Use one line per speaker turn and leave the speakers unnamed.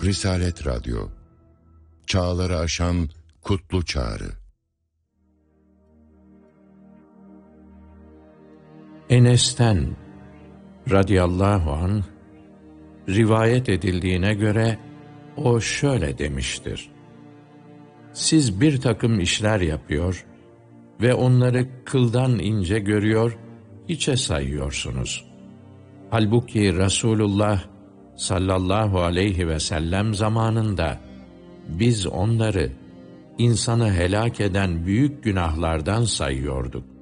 Risalet Radyo, çağları aşan kutlu çağrı.
Enes'ten radıyallahu anh rivayet edildiğine göre o şöyle demiştir: siz bir takım işler yapıyor ve onları kıldan ince görüyor, hiçe sayıyorsunuz. Halbuki Resulullah sallallahu aleyhi ve sellem zamanında biz onları insanı helak eden büyük günahlardan sayıyorduk.